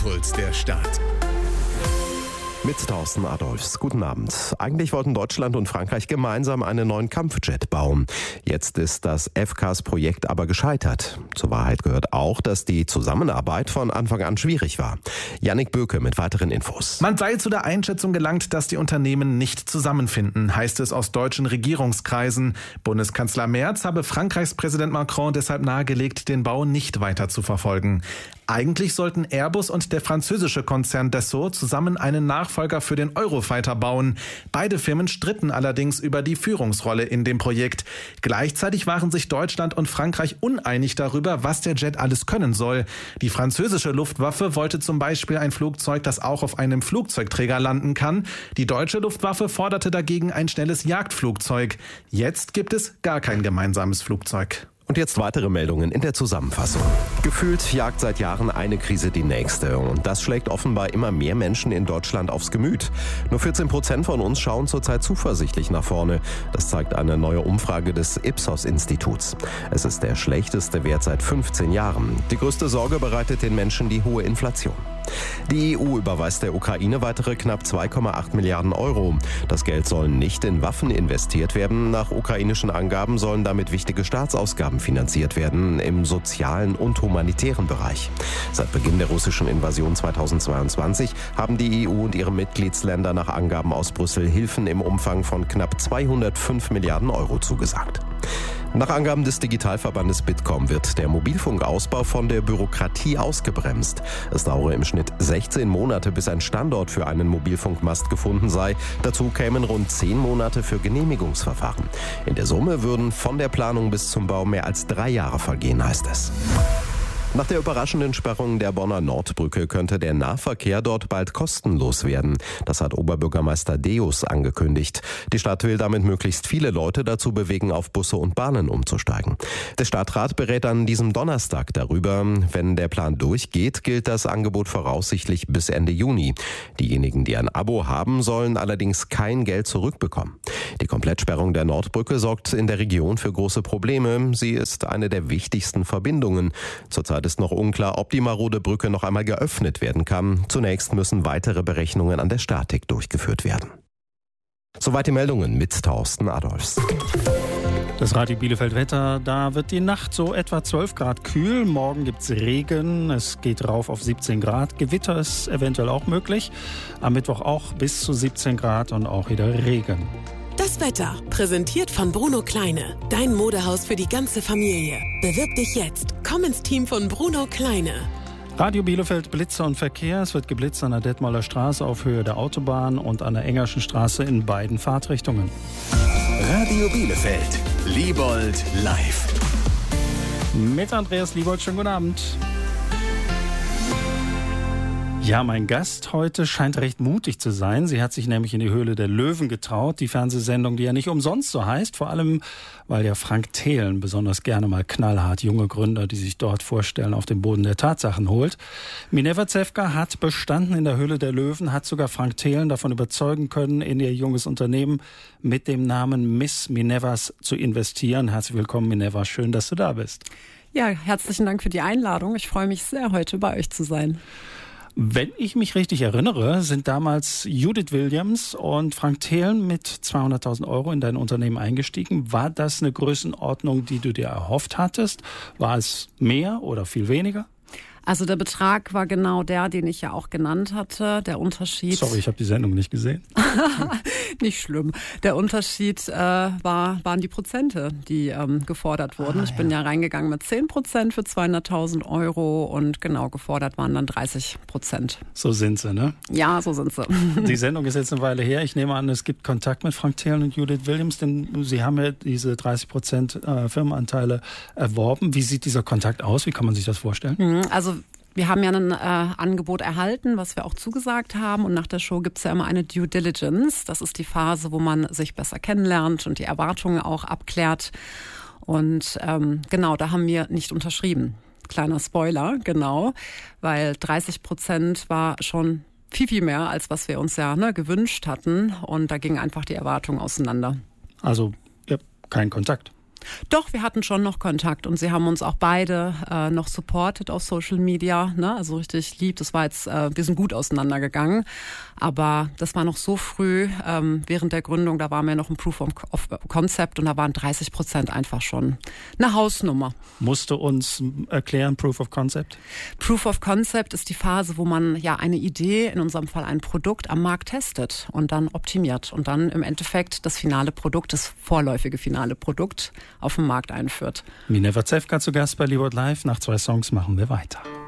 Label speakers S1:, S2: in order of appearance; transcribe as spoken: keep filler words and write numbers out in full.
S1: Impuls der Stadt.
S2: Mit Thorsten Adolfs. Guten Abend. Eigentlich wollten Deutschland und Frankreich gemeinsam einen neuen Kampfjet bauen. Jetzt ist das F C A S-Projekt aber gescheitert. Zur Wahrheit gehört auch, dass die Zusammenarbeit von Anfang an schwierig war. Jannik Böke mit weiteren Infos.
S3: Man sei zu der Einschätzung gelangt, dass die Unternehmen nicht zusammenfinden, heißt es aus deutschen Regierungskreisen. Bundeskanzler Merz habe Frankreichs Präsident Macron deshalb nahegelegt, den Bau nicht weiter zu verfolgen. Eigentlich sollten Airbus und der französische Konzern Dassault zusammen einen Nachfolger für den Eurofighter bauen. Beide Firmen stritten allerdings über die Führungsrolle in dem Projekt. Gleichzeitig waren sich Deutschland und Frankreich uneinig darüber, was der Jet alles können soll. Die französische Luftwaffe wollte zum Beispiel ein Flugzeug, das auch auf einem Flugzeugträger landen kann. Die deutsche Luftwaffe forderte dagegen ein schnelles Jagdflugzeug. Jetzt gibt es gar kein gemeinsames Flugzeug.
S2: Und jetzt weitere Meldungen in der Zusammenfassung. Gefühlt jagt seit Jahren eine Krise die nächste. Und das schlägt offenbar immer mehr Menschen in Deutschland aufs Gemüt. Nur vierzehn Prozent von uns schauen zurzeit zuversichtlich nach vorne. Das zeigt eine neue Umfrage des Ipsos-Instituts. Es ist der schlechteste Wert seit fünfzehn Jahren. Die größte Sorge bereitet den Menschen die hohe Inflation. Die E U überweist der Ukraine weitere knapp zwei Komma acht Milliarden Euro. Das Geld soll nicht in Waffen investiert werden. Nach ukrainischen Angaben sollen damit wichtige Staatsausgaben finanziert werden im sozialen und humanitären Bereich. Seit Beginn der russischen Invasion zweitausendzweiundzwanzig haben die E U und ihre Mitgliedsländer nach Angaben aus Brüssel Hilfen im Umfang von knapp zweihundertfünf Milliarden Euro zugesagt. Nach Angaben des Digitalverbandes Bitkom wird der Mobilfunkausbau von der Bürokratie ausgebremst. Es dauere im Schnitt sechzehn Monate, bis ein Standort für einen Mobilfunkmast gefunden sei. Dazu kämen rund zehn Monate für Genehmigungsverfahren. In der Summe würden von der Planung bis zum Bau mehr als drei Jahre vergehen, heißt es. Nach der überraschenden Sperrung der Bonner Nordbrücke könnte der Nahverkehr dort bald kostenlos werden. Das hat Oberbürgermeister Deus angekündigt. Die Stadt will damit möglichst viele Leute dazu bewegen, auf Busse und Bahnen umzusteigen. Der Stadtrat berät an diesem Donnerstag darüber. Wenn der Plan durchgeht, gilt das Angebot voraussichtlich bis Ende Juni. Diejenigen, die ein Abo haben, sollen allerdings kein Geld zurückbekommen. Die Komplettsperrung der Nordbrücke sorgt in der Region für große Probleme. Sie ist eine der wichtigsten Verbindungen. Zurzeit ist noch unklar, ob die marode Brücke noch einmal geöffnet werden kann. Zunächst müssen weitere Berechnungen an der Statik durchgeführt werden. Soweit die Meldungen mit Thorsten Adolfs.
S4: Das Radio Bielefeld-Wetter, da wird die Nacht so etwa zwölf Grad kühl. Morgen gibt es Regen, es geht rauf auf siebzehn Grad. Gewitter ist eventuell auch möglich. Am Mittwoch auch bis zu siebzehn Grad und auch wieder Regen.
S5: Das Wetter, präsentiert von Bruno Kleine. Dein Modehaus für die ganze Familie. Bewirb dich jetzt. Komm ins Team von Bruno Kleine.
S4: Radio Bielefeld, Blitzer und Verkehr. Es wird geblitzt an der Detmolder Straße auf Höhe der Autobahn und an der Engerschen Straße in beiden Fahrtrichtungen.
S1: Radio Bielefeld, Liebold live.
S4: Mit Andreas Liebold, schönen guten Abend. Ja, mein Gast heute scheint recht mutig zu sein. Sie hat sich nämlich in die Höhle der Löwen getraut, die Fernsehsendung, die ja nicht umsonst so heißt. Vor allem, weil ja Frank Thelen besonders gerne mal knallhart junge Gründer, die sich dort vorstellen, auf den Boden der Tatsachen holt. Minerva Zewka hat bestanden in der Höhle der Löwen, hat sogar Frank Thelen davon überzeugen können, in ihr junges Unternehmen mit dem Namen Miss Minervas zu investieren. Herzlich willkommen, Minerva. Schön, dass du da bist.
S6: Ja, herzlichen Dank für die Einladung. Ich freue mich sehr, heute bei euch zu sein.
S4: Wenn ich mich richtig erinnere, sind damals Judith Williams und Frank Thelen mit zweihunderttausend Euro in dein Unternehmen eingestiegen. War das eine Größenordnung, die du dir erhofft hattest? War es mehr oder viel weniger?
S6: Also der Betrag war genau der, den ich ja auch genannt hatte. Der Unterschied...
S4: Sorry, ich habe die Sendung nicht gesehen.
S6: Nicht schlimm. Der Unterschied äh, war, waren die Prozente, die ähm, gefordert wurden. Ah, ich bin ja. ja reingegangen mit zehn Prozent für zweihunderttausend Euro und genau gefordert waren dann dreißig Prozent.
S4: So sind sie, ne?
S6: Ja, so sind sie.
S4: Die Sendung ist jetzt eine Weile her. Ich nehme an, es gibt Kontakt mit Frank Thelen und Judith Williams, denn sie haben ja diese dreißig Prozent äh, Firmenanteile erworben. Wie sieht dieser Kontakt aus? Wie kann man sich das vorstellen?
S6: Also wir haben ja ein äh, Angebot erhalten, was wir auch zugesagt haben. Und nach der Show gibt es ja immer eine Due Diligence. Das ist die Phase, wo man sich besser kennenlernt und die Erwartungen auch abklärt. Und ähm, genau, da haben wir nicht unterschrieben. Kleiner Spoiler, genau. Weil dreißig Prozent war schon viel, viel mehr, als was wir uns ja ne, gewünscht hatten. Und da gingen einfach die Erwartungen auseinander.
S4: Also ihr habt keinen Kontakt?
S6: Doch, wir hatten schon noch Kontakt und sie haben uns auch beide äh, noch supportet auf Social Media, ne? Also richtig lieb. Das war jetzt, äh, wir sind gut auseinandergegangen, aber das war noch so früh ähm, während der Gründung, da waren wir noch ein Proof of Concept und da waren dreißig Prozent einfach schon eine Hausnummer.
S4: Musst du uns erklären, Proof of Concept?
S6: Proof of Concept ist die Phase, wo man ja eine Idee, in unserem Fall ein Produkt, am Markt testet und dann optimiert und dann im Endeffekt das finale Produkt, das vorläufige finale Produkt auf dem Markt einführt.
S4: Mineva Zewka zu Gast bei Liebhold Live. Nach zwei Songs machen wir weiter.